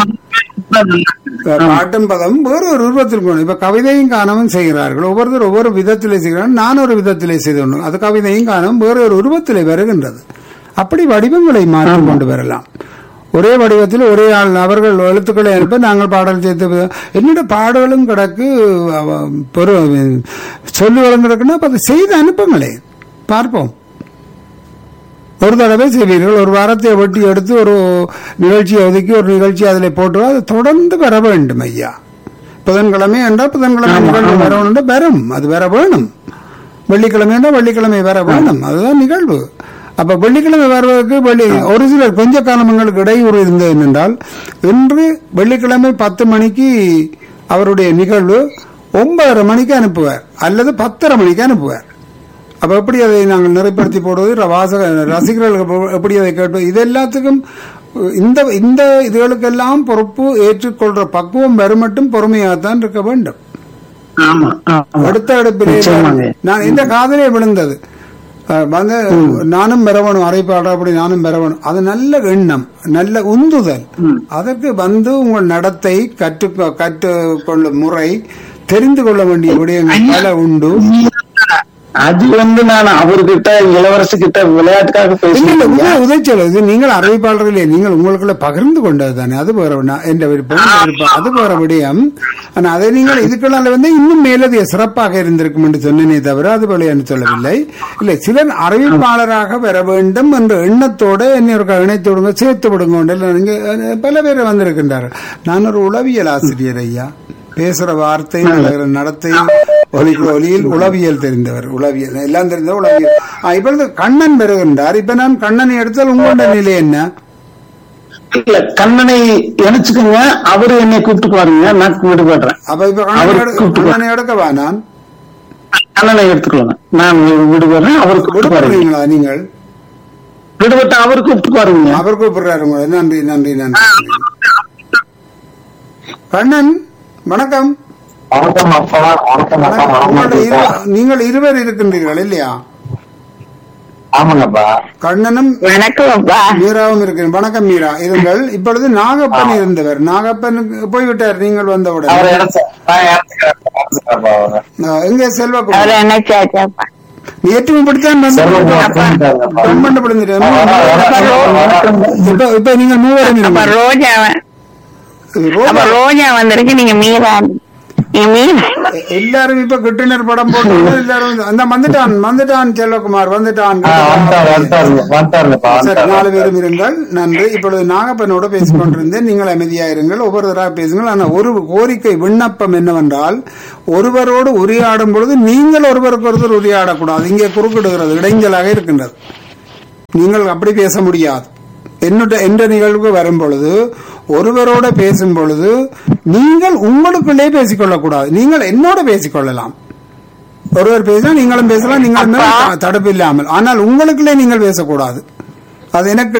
பாட்டும் பதம் வேற ஒரு உருவத்தில் கொண்டு இப்ப கவிதையும் காணவும் செய்கிறார்கள். ஒவ்வொருத்தர் ஒவ்வொரு விதத்திலே செய்கிறார்கள். நான் ஒரு விதத்திலே செய்தோம். அது கவிதையும் காணவும் வேற ஒரு உருவத்திலே வருகின்றது. அப்படி வடிவங்களை மாற்றி கொண்டு வரலாம். ஒரே வடிவத்தில் ஒரே ஆள் அவர்கள் எழுத்துக்களை அனுப்ப நாங்கள் பாடல் சேர்த்து என்னோட பாடலும் கிடக்கு சொல்லி வளர்ந்துருக்குன்னா அப்ப அதை செய்து அனுப்புங்களே பார்ப்போம். ஒரு தடவை செய்வீர்கள். ஒரு வாரத்தை வெட்டி எடுத்து ஒரு நிகழ்ச்சியை ஒதுக்கி ஒரு நிகழ்ச்சி அதில் போட்டு அது தொடர்ந்து வர வேண்டும். ஐயா புதன்கிழமை என்றால் புதன்கிழமை நிகழ்வு வரணும் வரும். அது வேற வேணும். வெள்ளிக்கிழமை என்றால் வெள்ளிக்கிழமை வர வேணும். அதுதான் நிகழ்வு. அப்ப வெள்ளிக்கிழமை வருவதற்கு வெள்ளி ஒரு சிலர் கொஞ்ச காலங்களுக்கு இடையூறு இருந்தது என்றால் இன்று வெள்ளிக்கிழமை பத்து மணிக்கு அவருடைய நிகழ்வு ஒன்பதரை மணிக்கு அனுப்புவார் அல்லது பத்தரை மணிக்கு அனுப்புவார். அப்ப எப்படி அதை நாங்கள் நிறைப்படுத்தி போடுவது வாசக ரசிகர்கள் எப்படி அதை கேட்பது இது எல்லாத்துக்கும் இந்த இந்த இதுகளுக்கெல்லாம் பொறுப்பு ஏற்றுக்கொள்ற பக்குவம் வரும் மட்டும் பொறுமையாகத்தான் இருக்க வேண்டும். அடுத்த அடுப்பிலே நான் இந்த காதலே விழுந்தது வந்து நானும் பெறவணும் அரைப்பாடா அப்படி நானும் பெறவணும். அது நல்ல எண்ணம் நல்ல உந்துதல். அதற்கு வந்து உங்கள் நடத்தை கற்று கற்றுக்கொள்ளும் முறை தெரிந்து கொள்ள வேண்டிய விடயங்கள் பல உண்டு. அது வந்து நான் அவர்கிட்ட இளவரசு கிட்ட விளையாட்டுக்காக பேசுறேன். உதவிச்சல் இது நீங்கள் அறிவிப்பாளர்களே நீங்கள் உங்களுக்குள்ள பகிர்ந்து கொண்டது தானே. அது வேற என்ற விருப்பம் அது வேற விடயம். ஆனா அதை நீங்கள் இதுக்குள்ள வந்து இன்னும் மேலதிக சிறப்பாக இருந்திருக்கும் என்று சொன்னேனே தவிர அது போல என்று சொல்லவில்லை. இல்லை சிலர் அறிவிப்பாளராக வர வேண்டும் என்ற எண்ணத்தோட என்னை ஒரு இணைத்து விடுங்க சேர்த்து விடுங்க. நீங்க பல பேர் வந்திருக்கின்றார்கள். நான் ஒரு உளவியல் ஆசிரியர் ஐயா. பேசுற வார்த்தை நடத்தை ஒலியில் உளவியல் தெரிந்தவர். உளவியல் எல்லாம் தெரிந்த உளவியல். இப்பொழுது கண்ணன் பெறுகின்றார். இப்ப நான் கண்ணனை எடுத்தால் உங்களோட நிலை என்ன? இல்ல கண்ணனை நினைச்சுக்கோங்க. அவரு என்னை கூப்பிட்டுக்குவாருங்க. நான் விடுபடுறேன். அப்ப இப்ப கண்ணனை எடுக்கவா? நான் கண்ணனை எடுத்துக்கோங்க. நான் விடுபடுறேன். அவருக்கு விடுபடுறீங்களா? நீங்கள் விடுபட்டு அவரு கூப்பிட்டுக்குவாருங்க. அவர் கூப்பிடுறாரு உங்களை. நன்றி நன்றி நன்றி. கண்ணன் வணக்கம். நீங்கள் இருவர் இருக்கின்றீர்கள் இல்லையா? ஆமாங்கப்பா. கண்ணனும் மீராவும் இருக்கிறேன். வணக்கம் மீரா. இருங்கள். இப்பொழுது நாகப்பன் இருந்தவர். நாகப்பன் போய்விட்டார் நீங்கள் வந்தவுடன். எங்க செல்வகுமார் நேற்று பிடித்தான் இப்ப இப்ப நீங்க மூவரும் ரோஜா வந்திருக்கு. நீங்க மீரா எல்லாரும் இப்ப கிட்டினர் படம் போட்டு எல்லாரும் அந்த வந்துட்டான் வந்துட்டான் செல்வகுமார் வந்துட்டான். நாலு பேரும் இருங்கள். நன்றி. இப்பொழுது நாகப்பனோட பேசிக் கொண்டிருந்தேன். நீங்கள் அமைதியாயிருங்கள். ஒவ்வொருத்தராக பேசுங்கள். ஆனா ஒரு கோரிக்கை விண்ணப்பம் என்னவென்றால் ஒருவரோடு உரையாடும் பொழுது நீங்கள் ஒருவருக்கு ஒருத்தர் உரையாடக்கூடாது. இங்கே குறுக்கிடுகிறது இடைஞ்சலாக இருக்கின்றது. நீங்கள் அப்படி பேச முடியாது. என்னோட எந்த நிகழ்வுக்கு வரும் பொழுது ஒருவரோட பேசும் பொழுது நீங்கள் உங்களுக்குள்ளே பேசிக்கொள்ளக்கூடாது. நீங்கள் என்னோட பேசிக்கொள்ளலாம். ஒருவர் பேசினா நீங்களும் பேசலாம். நீங்களும் தடுப்பு இல்லாமல். ஆனால் உங்களுக்குள்ளே நீங்கள் பேசக்கூடாது. அது எனக்கு